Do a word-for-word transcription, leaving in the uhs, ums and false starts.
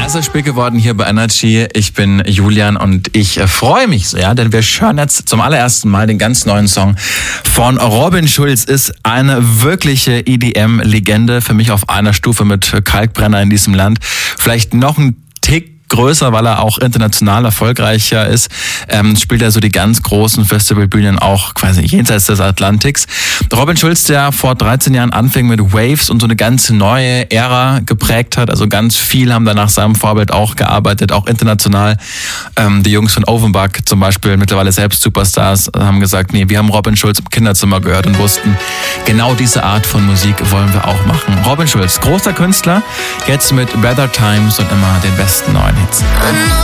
Es ist spät geworden hier bei Energy. Ich bin Julian und ich freue mich sehr, denn wir hören jetzt zum allerersten Mal den ganz neuen Song von Robin Schulz. Ist eine wirkliche E D M-Legende, für mich auf einer Stufe mit Kalkbrenner in diesem Land. Vielleicht noch ein Tick größer, weil er auch international erfolgreicher ist, ähm, spielt er so die ganz großen Festivalbühnen auch quasi jenseits des Atlantiks. Robin Schulz, der vor dreizehn Jahren anfing mit Waves und so eine ganz neue Ära geprägt hat, also ganz viel haben da nach seinem Vorbild auch gearbeitet, auch international. Ähm, die Jungs von Offenbach zum Beispiel, mittlerweile selbst Superstars, haben gesagt, nee, wir haben Robin Schulz im Kinderzimmer gehört und wussten, genau diese Art von Musik wollen wir auch machen. Robin Schulz, großer Künstler, jetzt mit Better Times und immer den besten neuen Hits.